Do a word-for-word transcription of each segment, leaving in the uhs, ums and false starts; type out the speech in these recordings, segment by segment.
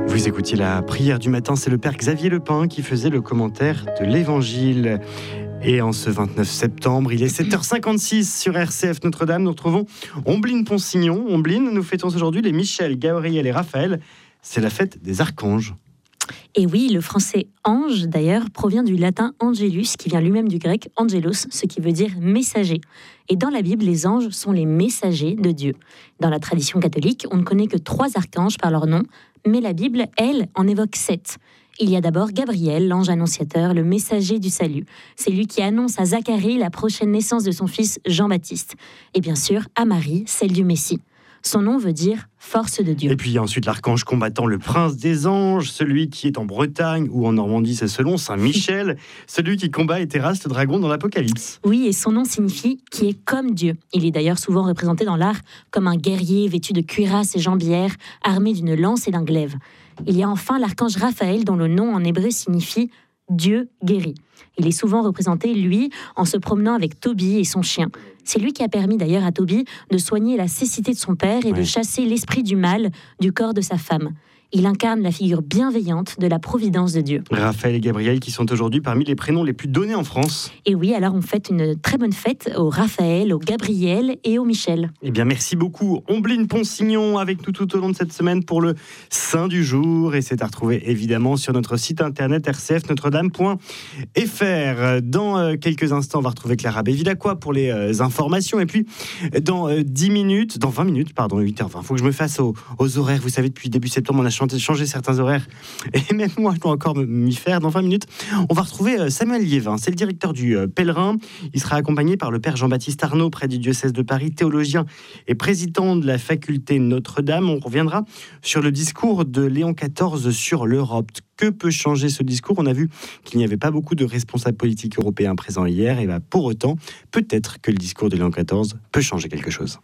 Vous écoutiez la prière du matin, c'est le Père Xavier Lepin qui faisait le commentaire de l'Évangile. Et en ce vingt-neuf septembre, il est sept heures cinquante-six sur R C F Notre-Dame. Nous retrouvons Ombline Ponsignon. Ombline, nous fêtons aujourd'hui les Michel, Gabriel et Raphaël. C'est la fête des archanges. Et oui, le français ange, d'ailleurs, provient du latin angelus, qui vient lui-même du grec angelos, ce qui veut dire messager. Et dans la Bible, les anges sont les messagers de Dieu. Dans la tradition catholique, on ne connaît que trois archanges par leur nom, mais la Bible, elle, en évoque sept. Il y a d'abord Gabriel, l'ange annonciateur, le messager du salut. C'est lui qui annonce à Zacharie la prochaine naissance de son fils Jean-Baptiste. Et bien sûr, à Marie, celle du Messie. Son nom veut dire « force de Dieu ». Et puis ensuite l'archange combattant, le prince des anges, celui qui est en Bretagne ou en Normandie, c'est selon Saint-Michel, celui qui combat et terrasse le dragon dans l'Apocalypse. Oui, et son nom signifie « qui est comme Dieu ». Il est d'ailleurs souvent représenté dans l'art comme un guerrier vêtu de cuirasse et jambières, armé d'une lance et d'un glaive. Il y a enfin l'archange Raphaël, dont le nom en hébreu signifie « Dieu guérit ». Il est souvent représenté, lui, en se promenant avec Tobie et son chien. C'est lui qui a permis d'ailleurs à Tobie de soigner la cécité de son père et ouais. de chasser l'esprit du mal du corps de sa femme. Il incarne la figure bienveillante de la providence de Dieu. Raphaël et Gabriel qui sont aujourd'hui parmi les prénoms les plus donnés en France. Et oui, alors on fête une très bonne fête au Raphaël, au Gabriel et au Michel. Eh bien merci beaucoup Ombline Ponsignon avec nous tout au long de cette semaine pour le Saint du jour. Et c'est à retrouver évidemment sur notre site internet r c f notre dame point f r. Dans quelques instants, on va retrouver Clara Bévilacqua pour les euh, informations. Et puis dans euh, dix minutes, dans vingt minutes, pardon, huit heures vingt, il faut que je me fasse aux, aux horaires. Vous savez, depuis début septembre, on a changer certains horaires et même moi je dois encore m'y faire. Dans vingt minutes on va retrouver Samuel Liévin, c'est le directeur du Pèlerin. Il sera accompagné par le père Jean-Baptiste Arnaud, près du diocèse de Paris, théologien et président de la faculté Notre-Dame. On reviendra sur le discours de Léon quatorze sur l'Europe. Que peut changer ce discours? On a vu qu'il n'y avait pas beaucoup de responsables politiques européens présents hier, et bien pour autant peut-être que le discours de Léon quatorze peut changer quelque chose.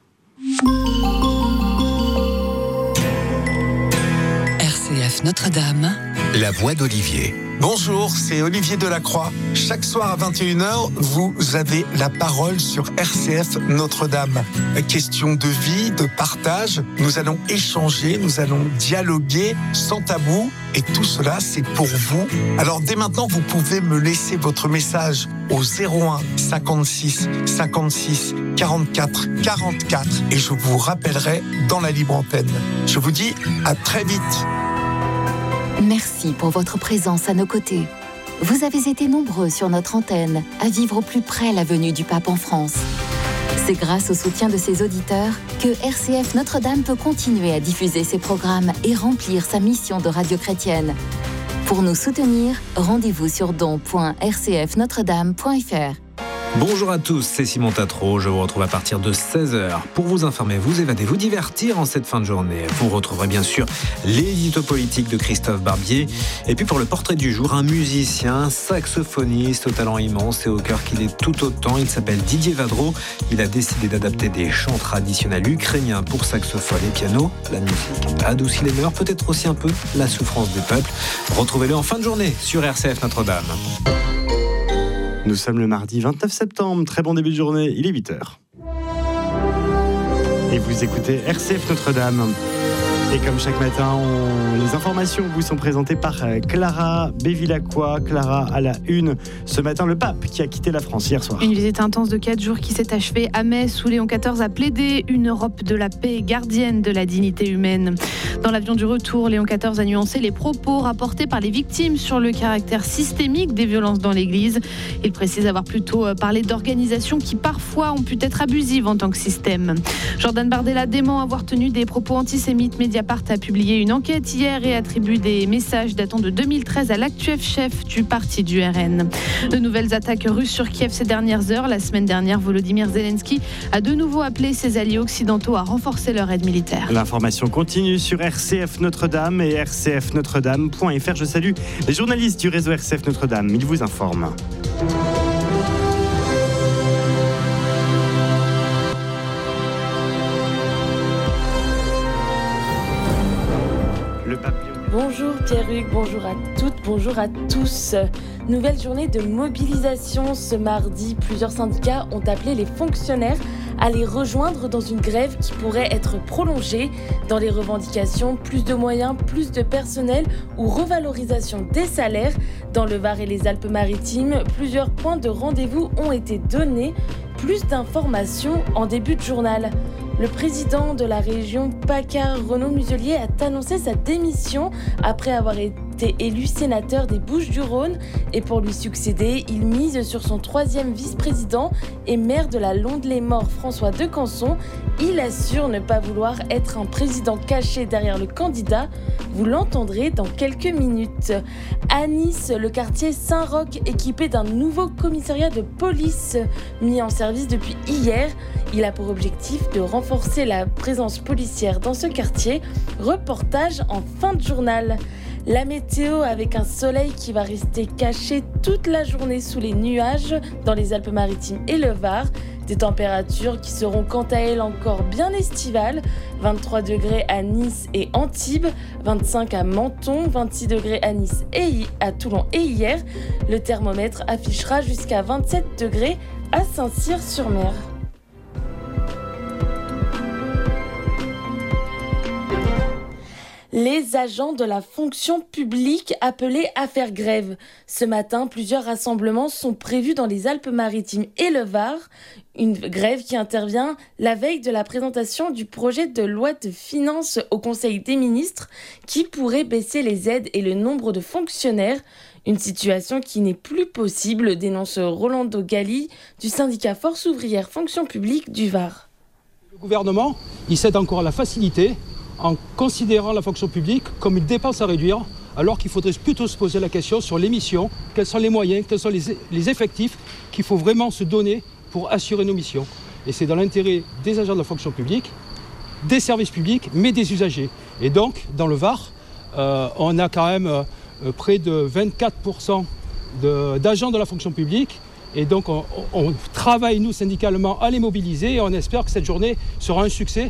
Notre-Dame, la voix d'Olivier. Bonjour, c'est Olivier Delacroix. Chaque soir à vingt et une heures, vous avez la parole sur R C F Notre-Dame. Question de vie, de partage, nous allons échanger, nous allons dialoguer sans tabou. Et tout cela, c'est pour vous. Alors dès maintenant, vous pouvez me laisser votre message au zéro un cinquante-six cinquante-six quarante-quatre quarante-quatre et je vous rappellerai dans la libre antenne. Je vous dis à très vite. Merci pour votre présence à nos côtés. Vous avez été nombreux sur notre antenne à vivre au plus près la venue du pape en France. C'est grâce au soutien de ses auditeurs que R C F Notre-Dame peut continuer à diffuser ses programmes et remplir sa mission de radio chrétienne. Pour nous soutenir, rendez-vous sur don point r c f notre dame point f r. Bonjour à tous, c'est Simon Tatro. Je vous retrouve à partir de seize heures pour vous informer, vous évader, vous divertir en cette fin de journée. Vous retrouverez bien sûr l'édito politique de Christophe Barbier. Et puis pour le portrait du jour, un musicien, saxophoniste au talent immense et au cœur qu'il est tout autant. Il s'appelle Didier Vadreau. Il a décidé d'adapter des chants traditionnels ukrainiens pour saxophone et piano. La musique adoucit les mœurs, peut-être aussi un peu la souffrance du peuple. Retrouvez-le en fin de journée sur R C F Notre-Dame. Nous sommes le mardi vingt-neuf septembre, très bon début de journée, il est huit heures. Et vous écoutez R C F Notre-Dame. Et comme chaque matin, on... les informations vous sont présentées par Clara Bévilacqua. Clara à la une. Ce matin, le pape qui a quitté la France hier soir. Une visite intense de quatre jours qui s'est achevée à Metz, où Léon quatorze a plaidé une Europe de la paix, gardienne de la dignité humaine. Dans l'avion du retour, Léon quatorze a nuancé les propos rapportés par les victimes sur le caractère systémique des violences dans l'Église. Il précise avoir plutôt parlé d'organisations qui parfois ont pu être abusives en tant que système. Jordan Bardella dément avoir tenu des propos antisémites. Mediapart a publié une enquête hier et attribue des messages datant de deux mille treize à l'actuel chef du parti du R N. De nouvelles attaques russes sur Kiev ces dernières heures. La semaine dernière, Volodymyr Zelensky a de nouveau appelé ses alliés occidentaux à renforcer leur aide militaire. L'information continue sur R C F Notre-Dame et r c f notre dame point f r. Je salue les journalistes du réseau R C F Notre-Dame. Ils vous informent. Bonjour Pierre-Hugues, bonjour à toutes, bonjour à tous. Nouvelle journée de mobilisation ce mardi. Plusieurs syndicats ont appelé les fonctionnaires à les rejoindre dans une grève qui pourrait être prolongée. Dans les revendications, plus de moyens, plus de personnel ou revalorisation des salaires. Dans le Var et les Alpes-Maritimes, plusieurs points de rendez-vous ont été donnés. Plus d'informations en début de journal. Le président de la région PACA, Renaud Muselier, a annoncé sa démission après avoir été élu sénateur des Bouches-du-Rhône. Et pour lui succéder, il mise sur son troisième vice-président et maire de la Londe-les-Morts, François Decanson. Il assure ne pas vouloir être un président caché derrière le candidat. Vous l'entendrez dans quelques minutes. À Nice, le quartier Saint-Roch, équipé d'un nouveau commissariat de police mis en service depuis hier. Il a pour objectif de renforcer la présence policière dans ce quartier. Reportage en fin de journal. La météo avec un soleil qui va rester caché toute la journée sous les nuages dans les Alpes-Maritimes et le Var. Des températures qui seront quant à elles encore bien estivales. vingt-trois degrés à Nice et Antibes, vingt-cinq à Menton, vingt-six degrés à Nice et à Toulon et hier. Le thermomètre affichera jusqu'à vingt-sept degrés à Saint-Cyr-sur-Mer. Les agents de la fonction publique appelés à faire grève. Ce matin, plusieurs rassemblements sont prévus dans les Alpes-Maritimes et le Var. Une grève qui intervient la veille de la présentation du projet de loi de finances au Conseil des ministres qui pourrait baisser les aides et le nombre de fonctionnaires. Une situation qui n'est plus possible, dénonce Rolando Galli du syndicat Force ouvrière fonction publique du Var. Le gouvernement, il cède encore à la facilité en considérant la fonction publique comme une dépense à réduire, alors qu'il faudrait plutôt se poser la question sur les missions, quels sont les moyens, quels sont les, les effectifs qu'il faut vraiment se donner pour assurer nos missions. Et c'est dans l'intérêt des agents de la fonction publique, des services publics, mais des usagers. Et donc, dans le Var, euh, on a quand même euh, près de vingt-quatre pour cent de, d'agents de la fonction publique. Et donc, on, on travaille, nous, syndicalement, à les mobiliser et on espère que cette journée sera un succès.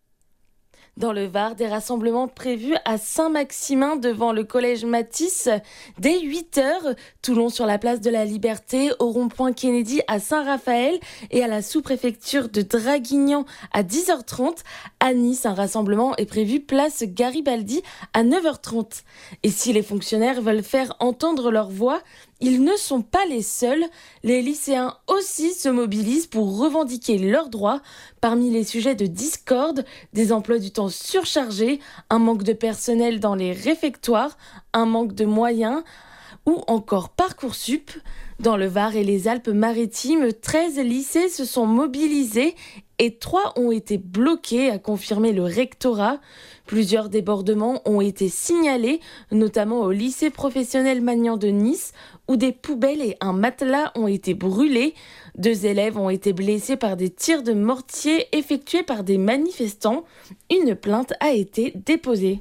Dans le Var, des rassemblements prévus à Saint-Maximin devant le collège Matisse dès huit heures. Toulon sur la place de la Liberté, au rond-point Kennedy à Saint-Raphaël et à la sous-préfecture de Draguignan à dix heures trente. À Nice, un rassemblement est prévu place Garibaldi à neuf heures trente. Et si les fonctionnaires veulent faire entendre leur voix, ils ne sont pas les seuls. Les lycéens aussi se mobilisent pour revendiquer leurs droits. Parmi les sujets de discorde, des emplois du temps surchargés, un manque de personnel dans les réfectoires, un manque de moyens ou encore Parcoursup. Dans le Var et les Alpes-Maritimes, treize lycées se sont mobilisés et trois ont été bloqués, a confirmé le rectorat. Plusieurs débordements ont été signalés, notamment au lycée professionnel Magnan de Nice, où des poubelles et un matelas ont été brûlés. Deux élèves ont été blessés par des tirs de mortier effectués par des manifestants. Une plainte a été déposée.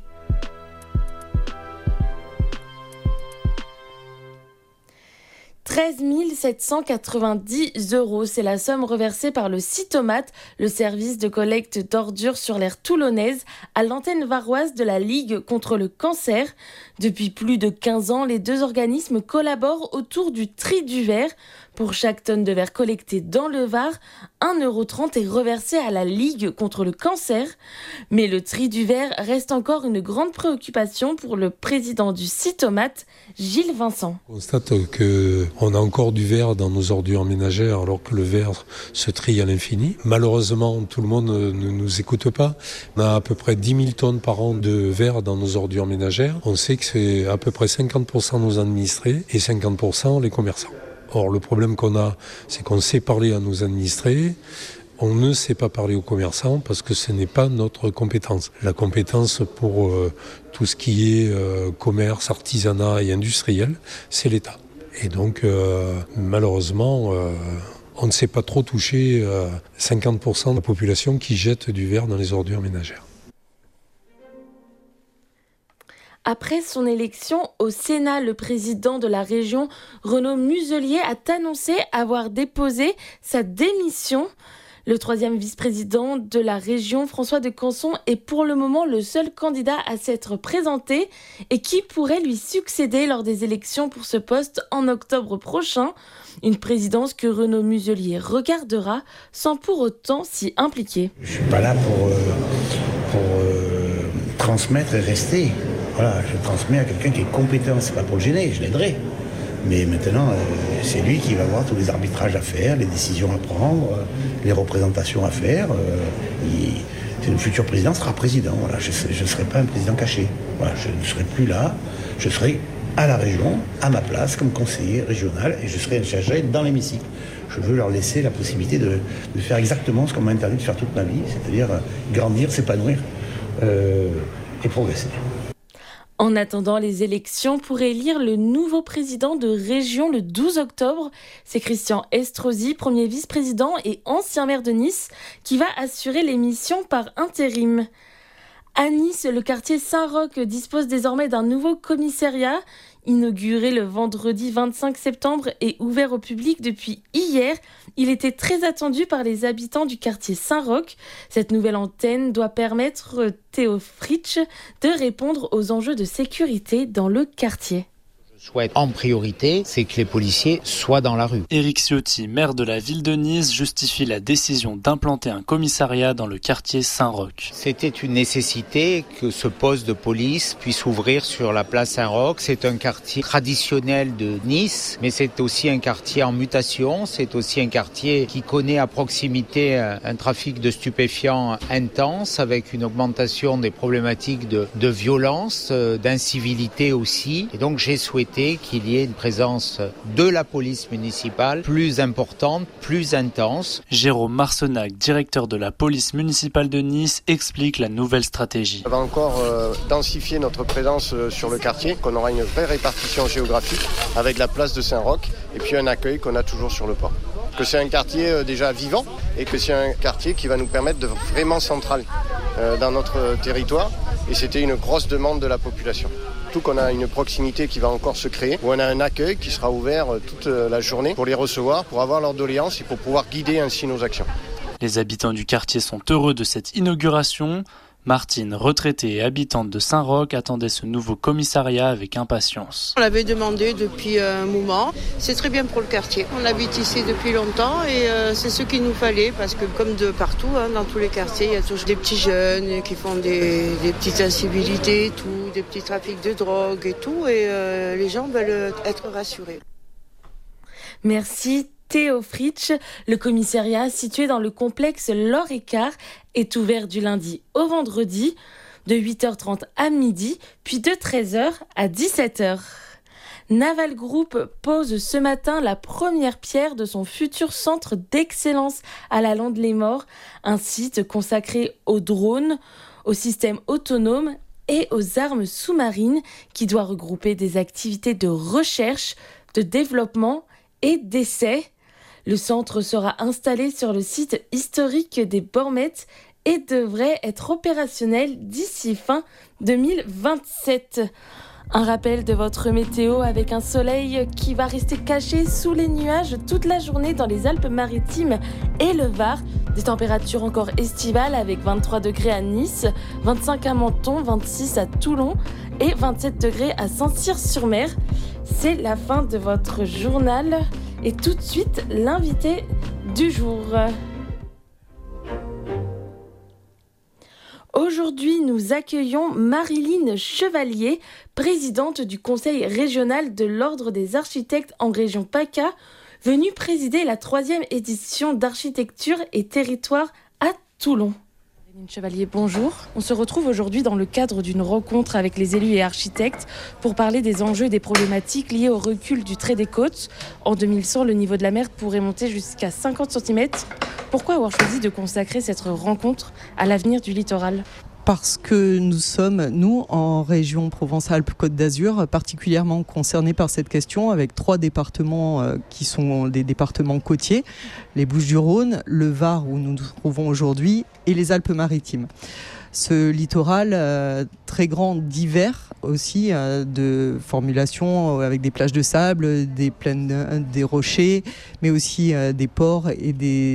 treize mille sept cent quatre-vingt-dix euros, c'est la somme reversée par le Cytomate, le service de collecte d'ordures sur l'aire toulonnaise, à l'antenne varoise de la Ligue contre le cancer. Depuis plus de quinze ans, les deux organismes collaborent autour du tri du verre. Pour chaque tonne de verre collectée dans le Var, un euro trente est reversé à la Ligue contre le cancer. Mais le tri du verre reste encore une grande préoccupation pour le président du Cytomate, Gilles Vincent. On constate qu'on a encore du verre dans nos ordures ménagères alors que le verre se trie à l'infini. Malheureusement, tout le monde ne nous écoute pas. On a à peu près dix mille tonnes par an de verre dans nos ordures ménagères. On sait que c'est à peu près cinquante pour cent nos administrés et cinquante pour cent les commerçants. Or, le problème qu'on a, c'est qu'on sait parler à nos administrés, on ne sait pas parler aux commerçants parce que ce n'est pas notre compétence. La compétence pour euh, tout ce qui est euh, commerce, artisanat et industriel, c'est l'État. Et donc, euh, malheureusement, euh, on ne sait pas trop toucher euh, cinquante pour cent de la population qui jette du verre dans les ordures ménagères. Après son élection au Sénat, le président de la région, Renaud Muselier, a annoncé avoir déposé sa démission. Le troisième vice-président de la région, François de Canson, est pour le moment le seul candidat à s'être présenté et qui pourrait lui succéder lors des élections pour ce poste en octobre prochain. Une présidence que Renaud Muselier regardera sans pour autant s'y impliquer. Je ne suis pas là pour, euh, pour euh, transmettre et rester. Voilà, je transmets à quelqu'un qui est compétent. C'est pas pour le gêner, je l'aiderai. Mais maintenant, euh, c'est lui qui va avoir tous les arbitrages à faire, les décisions à prendre, euh, les représentations à faire. Euh, il, le futur président sera président. Voilà, je ne serai pas un président caché. Voilà, je ne serai plus là. Je serai à la région, à ma place, comme conseiller régional, et je serai chargé dans l'hémicycle. Je veux leur laisser la possibilité de, de faire exactement ce qu'on m'a interdit de faire toute ma vie, c'est-à-dire euh, grandir, s'épanouir euh, et progresser. En attendant les élections pour élire le nouveau président de région le douze octobre, c'est Christian Estrosi, premier vice-président et ancien maire de Nice, qui va assurer les missions par intérim. À Nice, le quartier Saint-Roch dispose désormais d'un nouveau commissariat. Inauguré le vendredi vingt-cinq septembre et ouvert au public depuis hier, il était très attendu par les habitants du quartier Saint-Roch. Cette nouvelle antenne doit permettre Théo Fritsch de répondre aux enjeux de sécurité dans le quartier. Souhaite en priorité, c'est que les policiers soient dans la rue. Éric Ciotti, maire de la ville de Nice, justifie la décision d'implanter un commissariat dans le quartier Saint-Roch. C'était une nécessité que ce poste de police puisse ouvrir sur la place Saint-Roch. C'est un quartier traditionnel de Nice, mais c'est aussi un quartier en mutation. C'est aussi un quartier qui connaît à proximité un trafic de stupéfiants intense, avec une augmentation des problématiques de, de violence, d'incivilité aussi. Et donc j'ai souhaité qu'il y ait une présence de la police municipale plus importante, plus intense. Jérôme Marcenac, directeur de la police municipale de Nice, explique la nouvelle stratégie. On va encore euh, densifier notre présence euh, sur le quartier, qu'on aura une vraie répartition géographique avec la place de Saint-Roch et puis un accueil qu'on a toujours sur le port. Que c'est un quartier euh, déjà vivant et que c'est un quartier qui va nous permettre de vraiment central euh, dans notre territoire, et c'était une grosse demande de la population. Qu'on a une proximité qui va encore se créer, où on a un accueil qui sera ouvert toute la journée pour les recevoir, pour avoir leurs doléances et pour pouvoir guider ainsi nos actions. Les habitants du quartier sont heureux de cette inauguration. Martine, retraitée et habitante de Saint-Roch, attendait ce nouveau commissariat avec impatience. On l'avait demandé depuis un moment. C'est très bien pour le quartier. On habite ici depuis longtemps et euh, c'est ce qu'il nous fallait, parce que comme de partout, hein, dans tous les quartiers, il y a toujours des petits jeunes qui font des, des petites incivilités, tout, des petits trafics de drogue et tout, et euh, les gens veulent être rassurés. Merci Théo Fritsch. Le commissariat situé dans le complexe L'Or-et-Quart est ouvert du lundi au vendredi de huit heures trente à midi, puis de treize heures à dix-sept heures. Naval Group pose ce matin la première pierre de son futur centre d'excellence à la Lande-les-Morts, un site consacré aux drones, aux systèmes autonomes et aux armes sous-marines qui doit regrouper des activités de recherche, de développement et d'essai. Le centre sera installé sur le site historique des Bormettes et devrait être opérationnel d'ici fin deux mille vingt-sept. Un rappel de votre météo avec un soleil qui va rester caché sous les nuages toute la journée dans les Alpes-Maritimes et le Var. Des températures encore estivales avec vingt-trois degrés à Nice, vingt-cinq à Menton, vingt-six à Toulon et vingt-sept degrés à Saint-Cyr-sur-Mer. C'est la fin de votre journal. Et tout de suite, l'invité du jour. Aujourd'hui, nous accueillons Marilyn Chevalier, présidente du Conseil régional de l'Ordre des architectes en région PACA, venue présider la troisième édition d'Architecture et Territoire à Toulon. Marilyn Chevalier, bonjour. On se retrouve aujourd'hui dans le cadre d'une rencontre avec les élus et architectes pour parler des enjeux et des problématiques liées au recul du trait des côtes. En deux mille cent, le niveau de la mer pourrait monter jusqu'à cinquante centimètres. Pourquoi avoir choisi de consacrer cette rencontre à l'avenir du littoral ? Parce que nous sommes, nous, en région Provence-Alpes-Côte d'Azur, particulièrement concernés par cette question, avec trois départements euh, qui sont des départements côtiers, les Bouches-du-Rhône, le Var, où nous nous trouvons aujourd'hui, et les Alpes-Maritimes. Ce littoral euh, très grand, divers aussi, euh, de formulation avec des plages de sable, des plaines, des rochers, mais aussi euh, des ports et des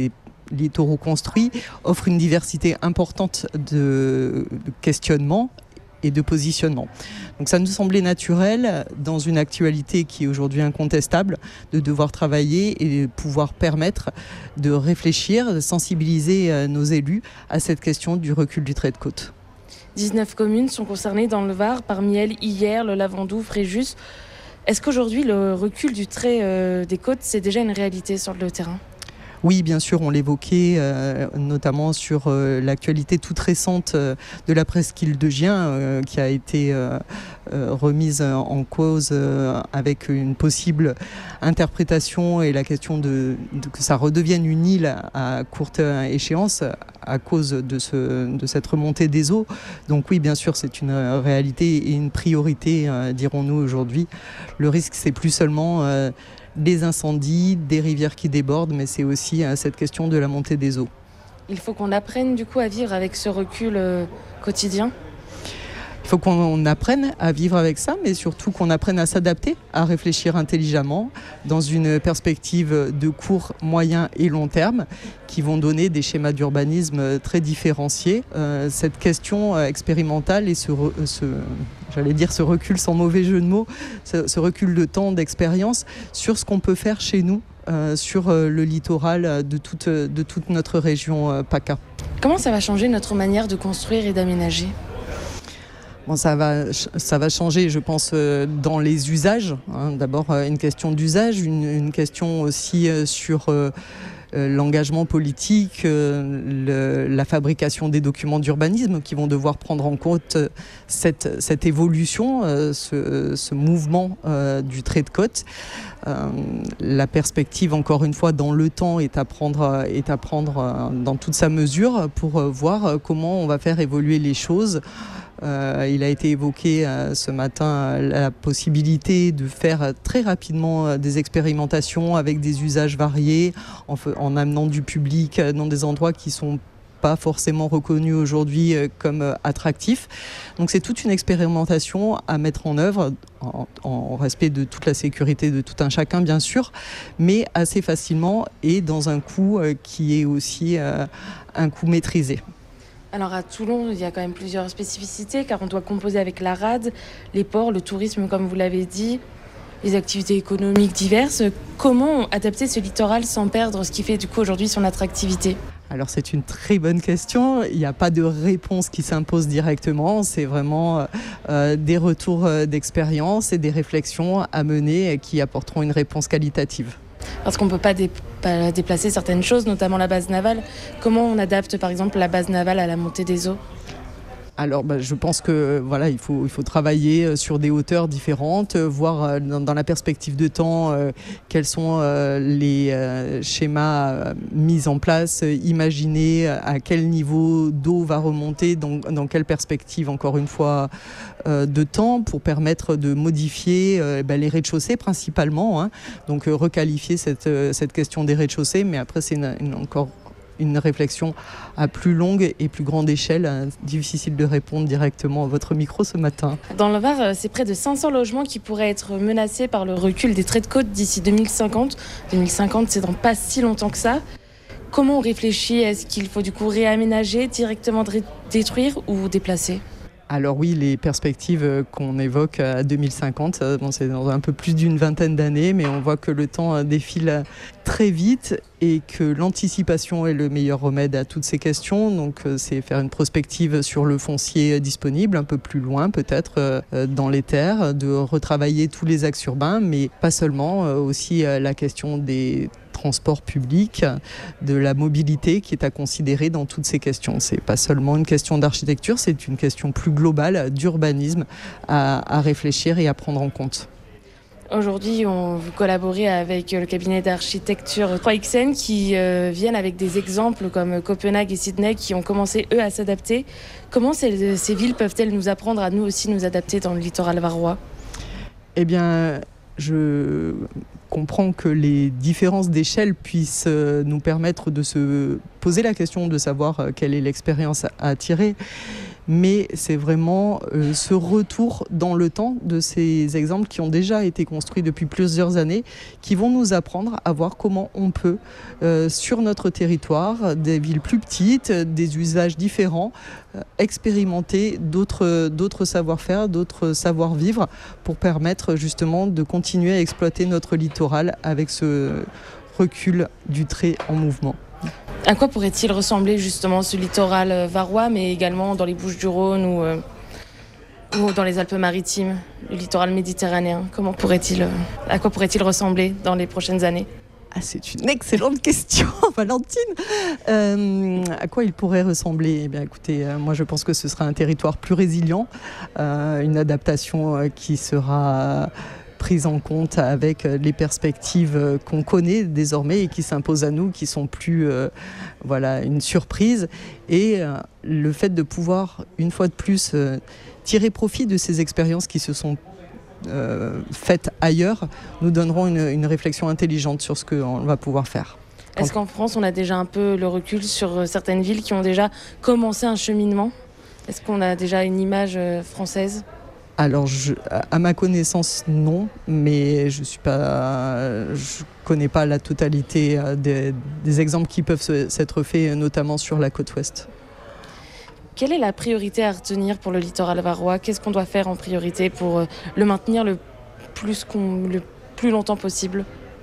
littoraux construits offre une diversité importante de, de questionnements et de positionnement. Donc ça nous semblait naturel, dans une actualité qui est aujourd'hui incontestable, de devoir travailler et de pouvoir permettre de réfléchir, de sensibiliser nos élus à cette question du recul du trait de côte. dix-neuf communes sont concernées dans le Var, parmi elles Hyères, le Lavandou, Fréjus. Est-ce qu'aujourd'hui le recul du trait euh, des côtes, c'est déjà une réalité sur le terrain ? Oui, bien sûr, on l'évoquait, euh, notamment sur euh, l'actualité toute récente euh, de la presqu'île de Gien, euh, qui a été euh, euh, remise en cause euh, avec une possible interprétation et la question de, de que ça redevienne une île à courte échéance à cause de, ce, de cette remontée des eaux. Donc oui, bien sûr, c'est une réalité et une priorité, euh, dirons-nous aujourd'hui. Le risque, c'est plus seulement... Euh, des incendies, des rivières qui débordent, mais c'est aussi euh, cette question de la montée des eaux. Il faut qu'on apprenne du coup à vivre avec ce recul euh, quotidien. Il faut qu'on apprenne à vivre avec ça, mais surtout qu'on apprenne à s'adapter, à réfléchir intelligemment dans une perspective de court, moyen et long terme qui vont donner des schémas d'urbanisme très différenciés. Euh, cette question expérimentale et ce, re, ce, j'allais dire ce recul sans mauvais jeu de mots, ce, ce recul de temps, d'expérience sur ce qu'on peut faire chez nous, euh, sur le littoral de toute, de toute notre région euh, PACA. Comment ça va changer notre manière de construire et d'aménager ? Bon, ça va, ça va changer, je pense, dans les usages. Hein. D'abord, une question d'usage, une, une question aussi sur euh, l'engagement politique, euh, le, la fabrication des documents d'urbanisme qui vont devoir prendre en compte cette, cette évolution, euh, ce, ce mouvement euh, du trait de côte. Euh, la perspective, encore une fois, dans le temps est à prendre, est à prendre dans toute sa mesure pour voir comment on va faire évoluer les choses. Euh, il a été évoqué euh, ce matin euh, la possibilité de faire euh, très rapidement euh, des expérimentations avec des usages variés, en, en amenant du public euh, dans des endroits qui sont pas forcément reconnus aujourd'hui euh, comme euh, attractifs. Donc c'est toute une expérimentation à mettre en œuvre en, en respect de toute la sécurité de tout un chacun, bien sûr, mais assez facilement et dans un coût euh, qui est aussi euh, un coût maîtrisé. Alors à Toulon, il y a quand même plusieurs spécificités car on doit composer avec la rade, les ports, le tourisme comme vous l'avez dit, les activités économiques diverses. Comment adapter ce littoral sans perdre ce qui fait du coup aujourd'hui son attractivité ? Alors c'est une très bonne question, il n'y a pas de réponse qui s'impose directement, c'est vraiment euh, des retours d'expérience et des réflexions à mener qui apporteront une réponse qualitative. Parce qu'on ne peut pas, dé- pas déplacer certaines choses, notamment la base navale. Comment on adapte par exemple la base navale à la montée des eaux ? Alors bah, je pense que voilà, il faut, il faut travailler sur des hauteurs différentes, voir euh, dans, dans la perspective de temps euh, quels sont euh, les euh, schémas euh, mis en place, euh, imaginer à quel niveau d'eau va remonter, dans, dans quelle perspective encore une fois euh, de temps pour permettre de modifier euh, bah, les rez-de-chaussée principalement, hein. Donc euh, requalifier cette, euh, cette question des rez-de-chaussée, mais après c'est une, une, encore une réflexion à plus longue et plus grande échelle. Difficile de répondre directement à votre micro ce matin. Dans le Var, c'est près de cinq cents logements qui pourraient être menacés par le recul des traits de côte d'ici deux mille cinquante. deux mille cinquante, c'est dans pas si longtemps que ça. Comment on réfléchit ? Est-ce qu'il faut du coup réaménager, directement détruire ou déplacer ? Alors oui, les perspectives qu'on évoque à deux mille cinquante, bon, c'est dans un peu plus d'une vingtaine d'années, mais on voit que le temps défile très vite et que l'anticipation est le meilleur remède à toutes ces questions. Donc c'est faire une prospective sur le foncier disponible, un peu plus loin peut-être dans les terres, de retravailler tous les axes urbains, mais pas seulement, aussi la question des transport public, de la mobilité qui est à considérer dans toutes ces questions. C'est pas seulement une question d'architecture, c'est une question plus globale d'urbanisme à, à réfléchir et à prendre en compte. Aujourd'hui, on, vous collaborez avec le cabinet d'architecture trois X N qui euh, viennent avec des exemples comme Copenhague et Sydney qui ont commencé, eux, à s'adapter. Comment ces, ces villes peuvent-elles nous apprendre à nous aussi nous adapter dans le littoral varois ? Eh bien, je comprends que les différences d'échelle puissent nous permettre de se poser la question de savoir quelle est l'expérience à tirer. mais c'est vraiment euh, ce retour dans le temps de ces exemples qui ont déjà été construits depuis plusieurs années, qui vont nous apprendre à voir comment on peut, euh, sur notre territoire, des villes plus petites, des usages différents, euh, expérimenter d'autres, d'autres savoir-faire, d'autres savoir-vivre pour permettre justement de continuer à exploiter notre littoral avec ce recul du trait en mouvement. À quoi pourrait-il ressembler justement ce littoral varois, mais également dans les Bouches-du-Rhône ou, euh, ou dans les Alpes-Maritimes, le littoral méditerranéen? Comment pourrait-il, euh, à quoi pourrait-il ressembler dans les prochaines années? Ah, c'est une excellente question, Valentine. Euh, à quoi il pourrait ressembler? Eh bien, écoutez, euh, moi je pense que ce sera un territoire plus résilient, euh, une adaptation euh, qui sera prise en compte avec les perspectives qu'on connaît désormais et qui s'imposent à nous, qui sont plus euh, voilà, une surprise. Et euh, le fait de pouvoir, une fois de plus, euh, tirer profit de ces expériences qui se sont euh, faites ailleurs, nous donneront une, une réflexion intelligente sur ce qu'on va pouvoir faire. Est-ce qu'en France, on a déjà un peu le recul sur certaines villes qui ont déjà commencé un cheminement? Est-ce qu'on a déjà une image française? Alors, je, à ma connaissance, non, mais je suis pas, je connais pas la totalité des, des exemples qui peuvent se, s'être faits, notamment sur la côte ouest. Quelle est la priorité à retenir pour le littoral varois? Qu'est-ce qu'on doit faire en priorité pour le maintenir le plus, qu'on, le plus longtemps possible?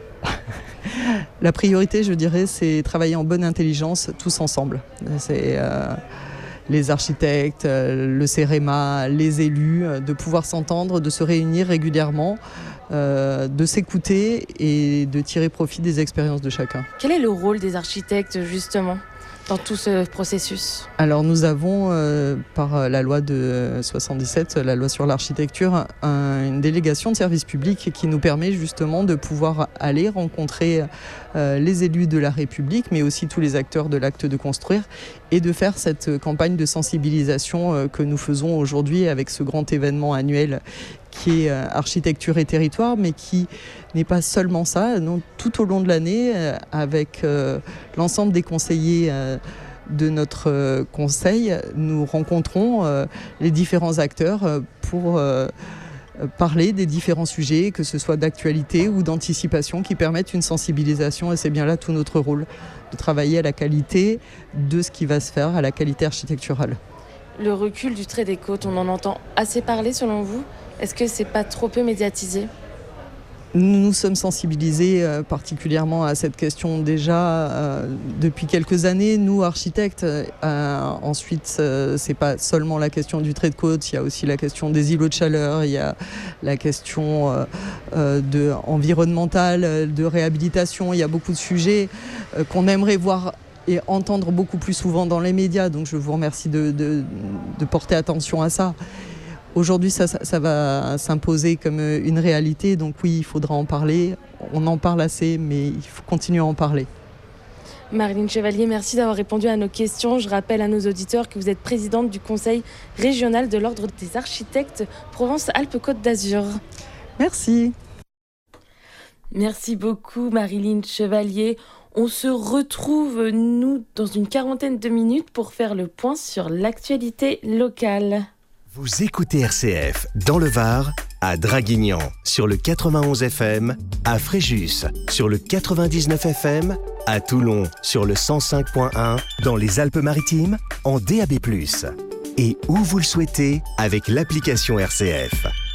La priorité, je dirais, c'est travailler en bonne intelligence, tous ensemble. C'est... Euh, les architectes, le CEREMA, les élus, de pouvoir s'entendre, de se réunir régulièrement, euh, de s'écouter et de tirer profit des expériences de chacun. Quel est le rôle des architectes justement dans tout ce processus? Alors nous avons, euh, par la loi de soixante-dix-sept, la loi sur l'architecture, un, une délégation de service public qui nous permet justement de pouvoir aller rencontrer euh, les élus de la République, mais aussi tous les acteurs de l'acte de construire, et de faire cette campagne de sensibilisation euh, que nous faisons aujourd'hui avec ce grand événement annuel qui est euh, architecture et territoire, mais qui n'est pas seulement ça. Non, tout au long de l'année, euh, avec euh, l'ensemble des conseillers euh, de notre euh, conseil, nous rencontrons euh, les différents acteurs euh, pour euh, parler des différents sujets, que ce soit d'actualité ou d'anticipation, qui permettent une sensibilisation. Et c'est bien là tout notre rôle, de travailler à la qualité de ce qui va se faire, à la qualité architecturale. Le recul du trait des côtes, on en entend assez parler selon vous? Est-ce que c'est pas trop peu médiatisé? Nous nous sommes sensibilisés euh, particulièrement à cette question déjà euh, depuis quelques années. Nous, architectes, euh, ensuite, euh, c'est pas seulement la question du trait de côte, il y a aussi la question des îlots de chaleur, il y a la question euh, euh, de environnementale, de réhabilitation. Il y a beaucoup de sujets euh, qu'on aimerait voir et entendre beaucoup plus souvent dans les médias. Donc je vous remercie de, de, de porter attention à ça. Aujourd'hui, ça, ça, ça va s'imposer comme une réalité, donc oui, il faudra en parler. On en parle assez, mais il faut continuer à en parler. Marilyn Chevalier, merci d'avoir répondu à nos questions. Je rappelle à nos auditeurs que vous êtes présidente du Conseil régional de l'Ordre des architectes Provence-Alpes-Côte d'Azur. Merci. Merci beaucoup, Marilyn Chevalier. On se retrouve, nous, dans une quarantaine de minutes pour faire le point sur l'actualité locale. Vous écoutez R C F dans le Var, à Draguignan sur le quatre-vingt-onze F M, à Fréjus sur le quatre-vingt-dix-neuf F M, à Toulon sur le cent cinq point un, dans les Alpes-Maritimes en D A B plus, et où vous le souhaitez avec l'application R C F.